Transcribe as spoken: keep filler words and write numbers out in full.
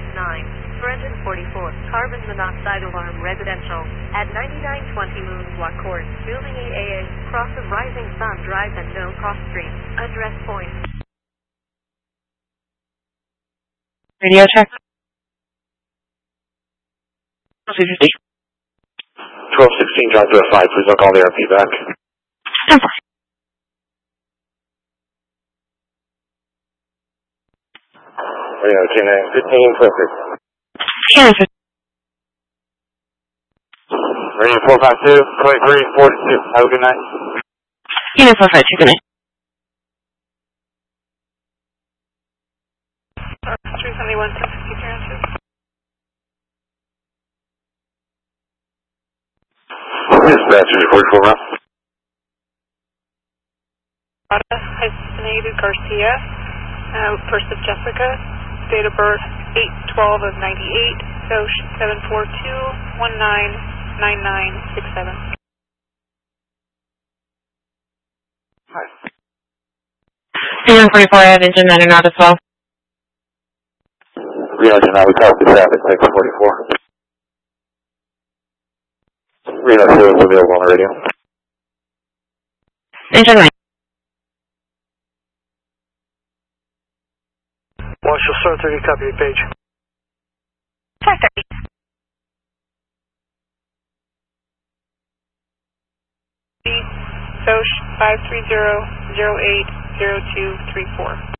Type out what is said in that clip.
nine, Brendan forty-four, carbon monoxide alarm residential, at ninety-nine twenty Moonwalk Court, Building A A A, cross of Rising Sun Drive and No Cross Street, address point. Radio check. twelve sixteen, drive to a five, please don't call the R P back. Radio ten fifteen, perfect. Radio four five two, twenty-three forty-two, have a good night. Unit four five two, good night. three seventy-one, ten sixty-three answers. Dispatch, forty-four round. Hyphenated Garcia, uh, first of Jessica, date of birth eight twelve of ninety-eight, S O C seven four two one nine nine nine six seven. Hi. Unit forty-four, I have engine nine and out as well. Reno tonight, we copy traffic, six forty-four. Reno two is available on the radio. Engine nine. Marshall, Star thirty, copy your page. Star thirty. S O C five three zero zero eight zero two three four.